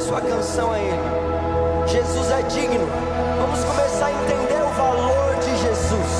sua canção a Ele. Jesus é digno. Vamos começar a entender o valor de Jesus.